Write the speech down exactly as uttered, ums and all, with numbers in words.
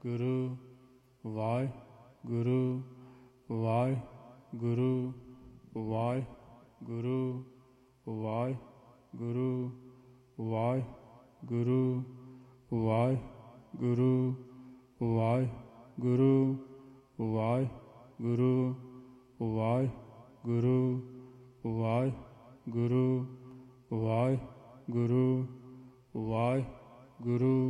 Guru Waheguru Waheguru Waheguru Waheguru Waheguru Waheguru Waheguru Waheguru Waheguru Waheguru Waheguru Waheguru